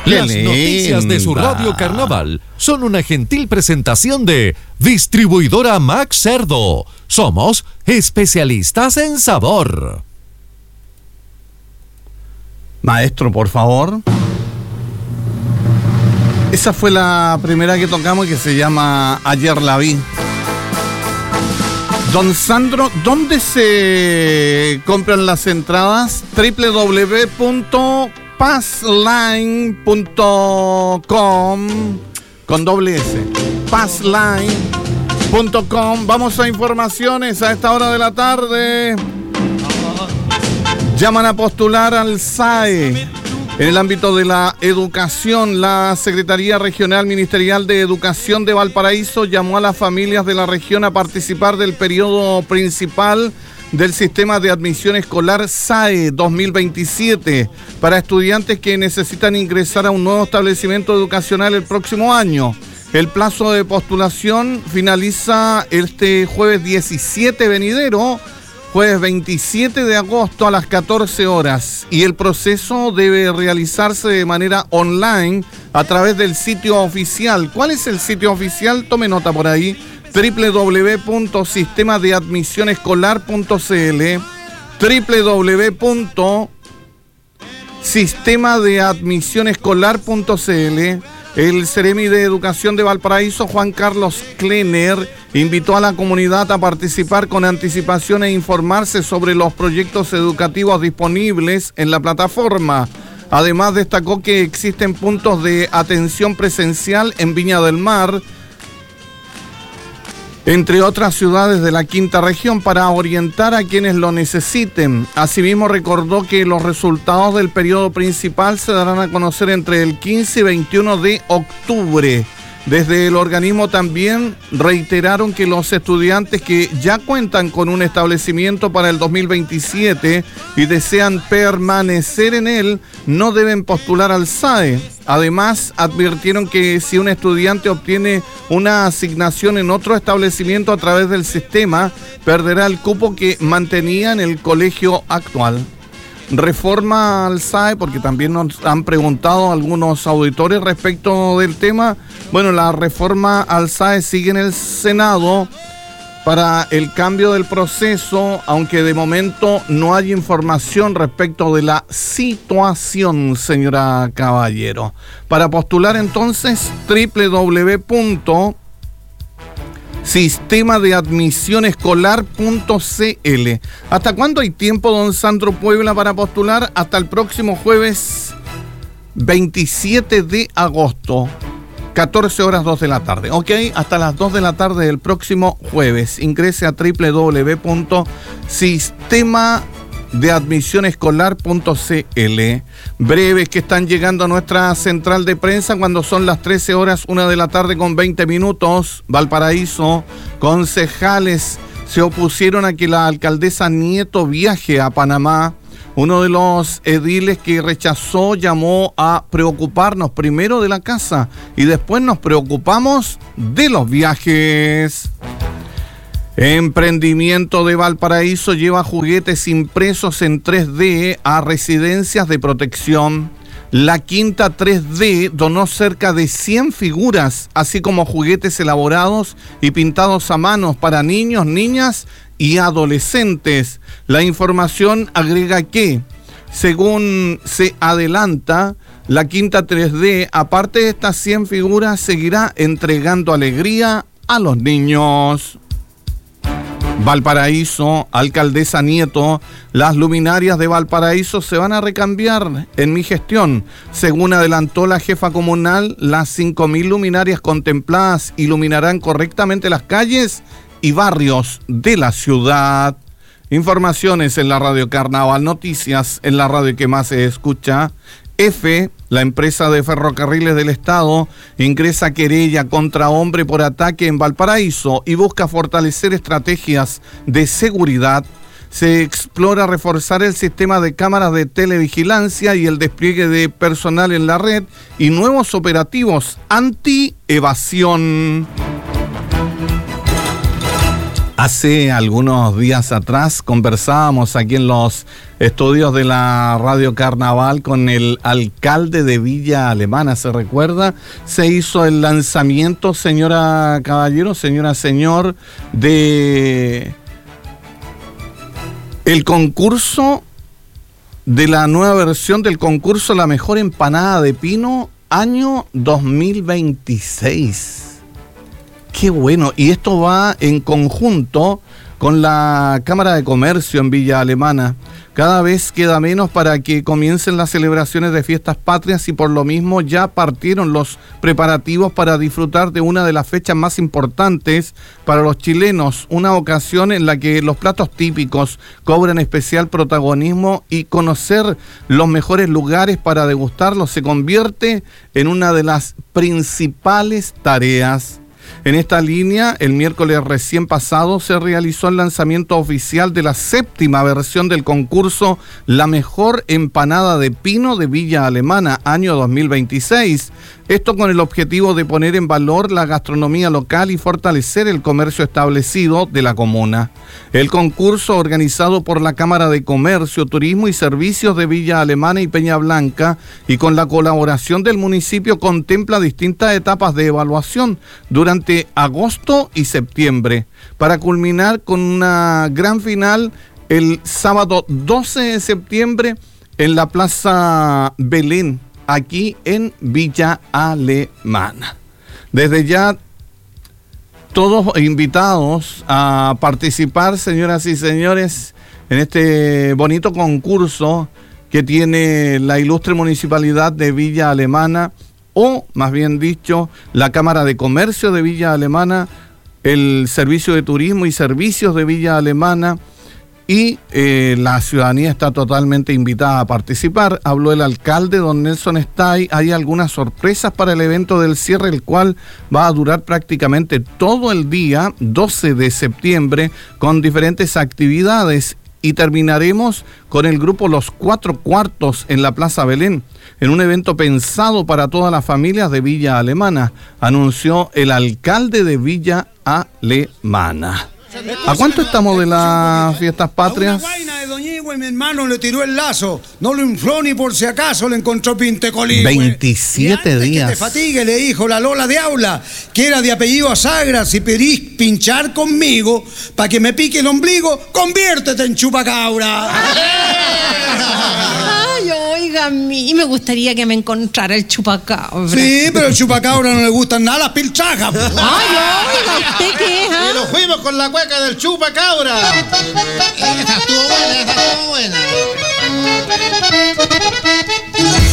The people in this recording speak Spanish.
Las noticias de su Radio Carnaval son una gentil presentación de Distribuidora Max Cerdo. Somos especialistas en sabor. Maestro, por favor. Esa fue la primera que tocamos, que se llama Ayer la vi. Don Sandro, ¿dónde se compran las entradas? www.passline.com con doble S. Passline.com. Vamos a informaciones a esta hora de la tarde. Llaman a postular al SAE. En el ámbito de la educación, la Secretaría Regional Ministerial de Educación de Valparaíso llamó a las familias de la región a participar del periodo principal del Sistema de Admisión Escolar SAE 2027 para estudiantes que necesitan ingresar a un nuevo establecimiento educacional el próximo año. El plazo de postulación finaliza este jueves 17 venidero, jueves 27 de agosto a las 14 horas, y el proceso debe realizarse de manera online a través del sitio oficial. ¿Cuál es el sitio oficial? Tome nota por ahí: www.sistemadeadmisionescolar.cl, www.sistemadeadmisionescolar.cl. El Seremi de Educación de Valparaíso, Juan Carlos Klener, invitó a la comunidad a participar con anticipación e informarse sobre los proyectos educativos disponibles en la plataforma. Además, destacó que existen puntos de atención presencial en Viña del Mar, entre otras ciudades de la quinta región, para orientar a quienes lo necesiten. Asimismo, recordó que los resultados del periodo principal se darán a conocer entre el 15 y 21 de octubre. Desde el organismo también reiteraron que los estudiantes que ya cuentan con un establecimiento para el 2027 y desean permanecer en él no deben postular al SAE. Además, advirtieron que si un estudiante obtiene una asignación en otro establecimiento a través del sistema, perderá el cupo que mantenía en el colegio actual. Reforma al SAE, porque también nos han preguntado algunos auditores respecto del tema. Bueno, la reforma al SAE sigue en el Senado para el cambio del proceso, aunque de momento no hay información respecto de la situación, señora Caballero. Para postular entonces, www.sistemadeadmisionescolar.cl. ¿Hasta cuándo hay tiempo, don Sandro Puebla, para postular? Hasta el próximo jueves 27 de agosto, 14 horas 2 de la tarde. Ok, hasta las 2 de la tarde del próximo jueves. Ingrese a www.sistemadeadmisionescolar.cl. Breves que están llegando a nuestra central de prensa cuando son las 13 horas 1 de la tarde con 20 minutos. Valparaíso, concejales se opusieron a que la alcaldesa Nieto viaje a Panamá. Uno de los ediles que rechazó llamó a preocuparnos primero de la casa y después nos preocupamos de los viajes. Emprendimiento de Valparaíso lleva juguetes impresos en 3D a residencias de protección. La Quinta 3D donó cerca de 100 figuras, así como juguetes elaborados y pintados a mano para niños, niñas y adolescentes. La información agrega que, según se adelanta, la Quinta 3D, aparte de estas 100 figuras, seguirá entregando alegría a los niños. Valparaíso, alcaldesa Nieto, las luminarias de Valparaíso se van a recambiar en mi gestión. Según adelantó la jefa comunal, las 5.000 luminarias contempladas iluminarán correctamente las calles y barrios de la ciudad. Informaciones en la Radio Carnaval, noticias en la radio que más se escucha. EFE, la empresa de ferrocarriles del Estado, ingresa querella contra hombre por ataque en Valparaíso y busca fortalecer estrategias de seguridad. Se explora reforzar el sistema de cámaras de televigilancia y el despliegue de personal en la red y nuevos operativos anti-evasión. Hace algunos días atrás conversábamos aquí en los estudios de la Radio Carnaval con el alcalde de Villa Alemana, ¿se recuerda? Se hizo el lanzamiento, señora Caballero, señora señor, de el concurso, de la nueva versión del concurso La Mejor Empanada de Pino, año 2026. Qué bueno, y esto va en conjunto con la Cámara de Comercio en Villa Alemana. Cada vez queda menos para que comiencen las celebraciones de fiestas patrias y por lo mismo ya partieron los preparativos para disfrutar de una de las fechas más importantes para los chilenos, una ocasión en la que los platos típicos cobran especial protagonismo y conocer los mejores lugares para degustarlos se convierte en una de las principales tareas. En esta línea, el miércoles recién pasado se realizó el lanzamiento oficial de la 7ª versión del concurso La Mejor Empanada de Pino de Villa Alemana, año 2026. Esto con el objetivo de poner en valor la gastronomía local y fortalecer el comercio establecido de la comuna. El concurso, organizado por la Cámara de Comercio, Turismo y Servicios de Villa Alemana y Peña Blanca, y con la colaboración del municipio, contempla distintas etapas de evaluación durante agosto y septiembre, para culminar con una gran final el sábado 12 de septiembre en la Plaza Belén, aquí en Villa Alemana. Desde ya, todos invitados a participar, señoras y señores, en este bonito concurso que tiene la ilustre Municipalidad de Villa Alemana, o más bien dicho, la Cámara de Comercio de Villa Alemana, el Servicio de Turismo y Servicios de Villa Alemana, y la ciudadanía está totalmente invitada a participar. Habló el alcalde, don Nelson Stay. Hay algunas sorpresas para el evento del cierre, el cual va a durar prácticamente todo el día, 12 de septiembre, con diferentes actividades. Y terminaremos con el grupo Los Cuatro Cuartos en la Plaza Belén, en un evento pensado para todas las familias de Villa Alemana, anunció el alcalde de Villa Alemana. ¿A cuánto estamos de las fiestas patrias? A una vaina de Doña Igua y mi hermano le tiró el lazo. No lo infló ni por si acaso le encontró pintecolí. 27 días. Que te fatigue, le dijo la Lola de Aula, que era de apellido Asagra. Si pedís pinchar conmigo para que me pique el ombligo, conviértete en chupacabra. Ay, oiga, a mí me gustaría que me encontrara el chupacabra. Sí, pero el chupacabra no le gustan nada las piltrajas. Ay, oiga, ¿usted qué es? Y nos fuimos con la cueca del chupacabra. Esa estuvo buena, esa estuvo buena.